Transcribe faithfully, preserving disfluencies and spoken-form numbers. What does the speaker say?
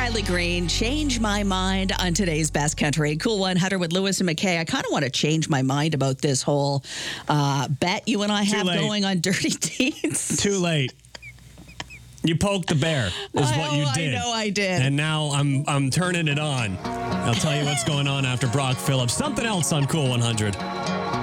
Riley Green, Change My Mind on today's Best Country. Cool one hundred with Lewis and McKay. I kind of want to change my mind about this whole uh, bet you and I Too have late. going on Dirty Deeds. Too late. You poked the bear, is I, what you oh, did. I know I did. And now I'm I'm turning it on. I'll tell you what's going on after Brock Phillips. Something else on Cool one hundred.